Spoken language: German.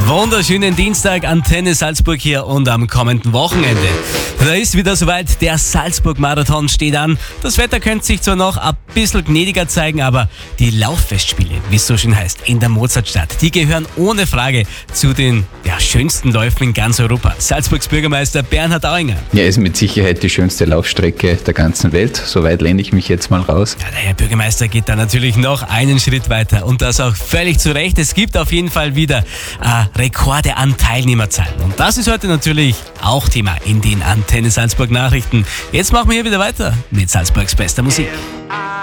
Wunderschönen Dienstag, Antenne Salzburg hier und am kommenden Wochenende. Da ist wieder soweit, der Salzburg-Marathon steht an. Das Wetter könnte sich zwar noch ein bisschen gnädiger zeigen, aber die Lauffestspiele, wie es so schön heißt, in der Mozartstadt, die gehören ohne Frage zu den schönsten Läufen in ganz Europa. Salzburgs Bürgermeister Bernhard Auinger. Ja, ist mit Sicherheit die schönste Laufstrecke der ganzen Welt. Soweit lehne ich mich jetzt mal raus. Ja, der Herr Bürgermeister geht da natürlich noch einen Schritt weiter und das auch völlig zu Recht. Es gibt auf jeden Fall wieder Rekorde an Teilnehmerzahlen. Und das ist heute natürlich auch Thema in den Antenne Salzburg Nachrichten. Jetzt machen wir hier wieder weiter mit Salzburgs bester Musik.